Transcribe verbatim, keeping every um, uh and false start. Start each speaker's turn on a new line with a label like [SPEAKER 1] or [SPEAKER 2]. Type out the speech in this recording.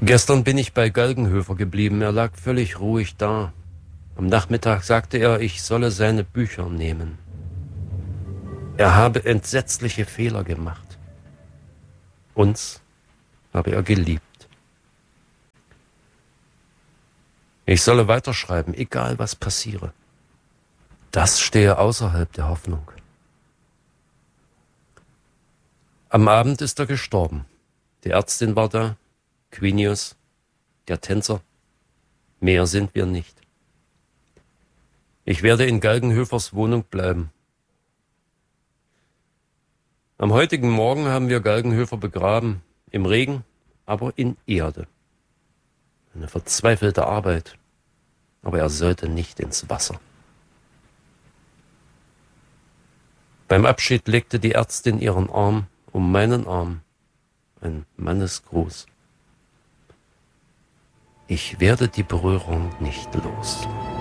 [SPEAKER 1] Gestern bin ich bei Galgenhöfer geblieben. Er lag völlig ruhig da. Am Nachmittag sagte er, ich solle seine Bücher nehmen. Er habe entsetzliche Fehler gemacht. Uns habe er geliebt. Ich solle weiterschreiben, egal was passiere. Das stehe außerhalb der Hoffnung. Am Abend ist er gestorben. Die Ärztin war da, Quinius, der Tänzer. Mehr sind wir nicht. Ich werde in Galgenhöfers Wohnung bleiben. Am heutigen Morgen haben wir Galgenhöfer begraben, im Regen, aber in Erde. Eine verzweifelte Arbeit, aber er sollte nicht ins Wasser. Beim Abschied legte die Ärztin ihren Arm um meinen Arm, ein Mannesgruß. Ich werde die Berührung nicht los.